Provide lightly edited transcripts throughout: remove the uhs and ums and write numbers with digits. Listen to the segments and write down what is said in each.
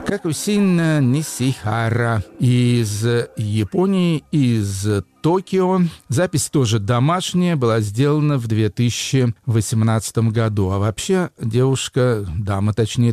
Какусин Нисихара из Японии, из Токио. Запись тоже домашняя, была сделана в 2018 году. А вообще девушка, дама точнее,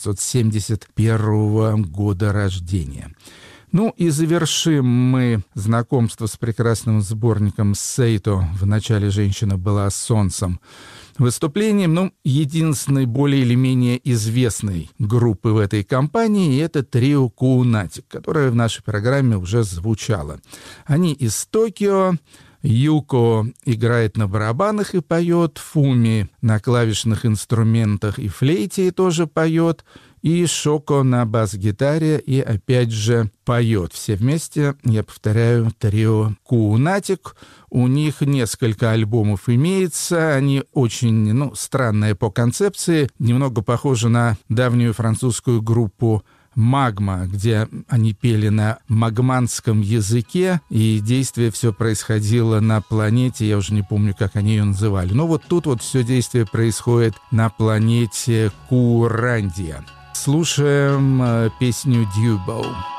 1971 года рождения. Ну и завершим мы знакомство с прекрасным сборником Сейто «В начале женщина была солнцем» выступлением, единственной более или менее известной группы в этой компании, это трио Куунатик, которое в нашей программе уже звучало. Они из Токио. Юко играет на барабанах и поет, Фуми на клавишных инструментах и флейте тоже поет, и Шоко на бас-гитаре и опять же поет. Все вместе, я повторяю, трио Куунатик. У них несколько альбомов имеется, они очень, странные по концепции, немного похожи на давнюю французскую группу «Магма», где они пели на магманском языке, и действие все происходило на планете, я уже не помню, как они ее называли. Но вот тут вот все действие происходит на планете Курандия. Слушаем песню «Дьюбоу».